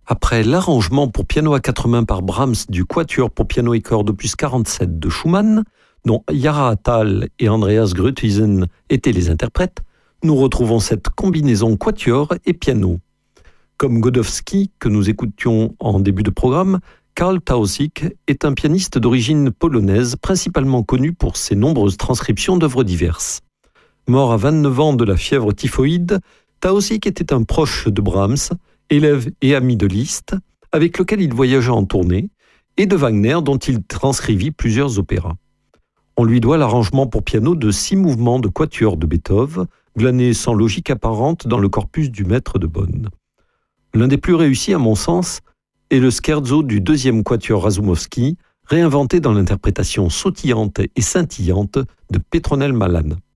Après l'arrangement pour piano à quatre mains par Brahms du Quatuor pour piano et chœur d'opus 47 de Schumann, dont Yara Atal et Andreas Gruithuysen étaient les interprètes, nous retrouvons cette combinaison quatuor et piano. Comme Godowski, que nous écoutions en début de programme, Karl Tausig est un pianiste d'origine polonaise, principalement connu pour ses nombreuses transcriptions d'œuvres diverses. Mort à 29 ans de la fièvre typhoïde, Tausig était un proche de Brahms, élève et ami de Liszt, avec lequel il voyagea en tournée, et de Wagner, dont il transcrivit plusieurs opéras. On lui doit l'arrangement pour piano de 6 mouvements de quatuor de Beethoven, glanés sans logique apparente dans le corpus du maître de Bonn. L'un des plus réussis, à mon sens, est le scherzo du deuxième quatuor Razumowski, réinventé dans l'interprétation sautillante et scintillante de Petronel Malan.